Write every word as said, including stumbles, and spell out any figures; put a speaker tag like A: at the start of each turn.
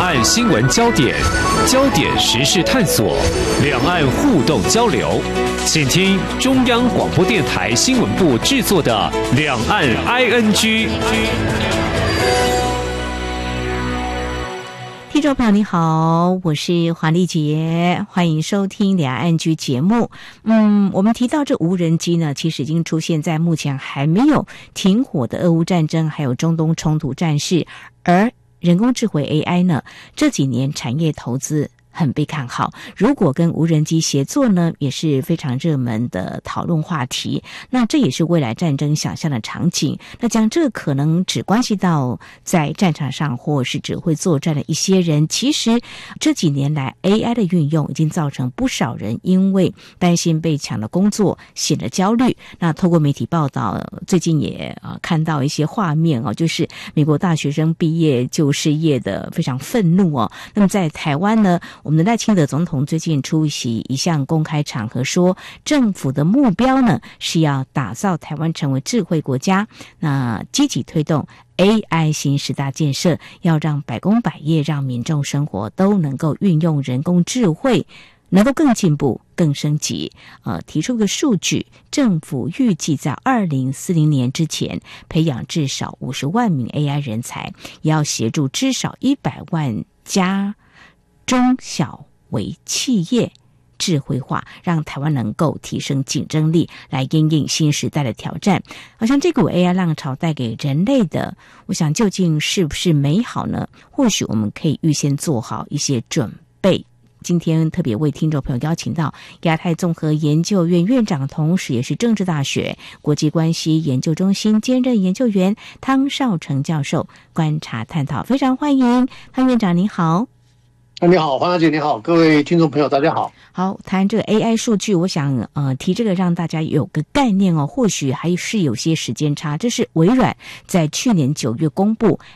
A: 岸新闻焦点，焦点时事探索，两岸互动交流，请听中央广播电台新闻部制作的《两岸 I N G》。
B: 听众朋友你好，我是黄丽杰，欢迎收听两岸居节目。嗯，我们提到这无人机呢，其实已经出现在目前还没有停火的俄乌战争，还有中东冲突战事，而人工智慧 A I 呢，这几年产业投资很被看好，如果跟无人机协作呢，也是非常热门的讨论话题。那这也是未来战争想象的场景。那讲这可能只关系到在战场上或是指挥作战的一些人，其实这几年来 A I 的运用已经造成不少人因为担心被抢了工作显得焦虑。那透过媒体报道，最近也呃看到一些画面哦，就是美国大学生毕业就失业的非常愤怒哦。那么在台湾呢，我们的赖清德总统最近出席一项公开场合说，政府的目标呢是要打造台湾成为智慧国家，那积极推动 A I 新十大建设，要让百工百业，让民众生活都能够运用人工智慧，能够更进步、更升级。呃，提出个数据，政府预计在二零四零年之前培养至少五十万名 A I 人才，也要协助至少一百万家中小微企业智慧化，让台湾能够提升竞争力，来因应新时代的挑战。好像这股 A I 浪潮带给人类的，我想究竟是不是美好呢？或许我们可以预先做好一些准备。今天特别为听众朋友邀请到亚太综合研究院院长，同时也是政治大学国际关系研究中心兼任研究员汤绍成教授观察探讨，非常欢迎汤院长，你好。
C: 你好，黄小姐，你好，各位听众朋友，大家好。
B: 好，谈这个 A I 数据，我想呃提这个让大家有个概念哦，或许还是有些时间差。这是微软在去年九月公布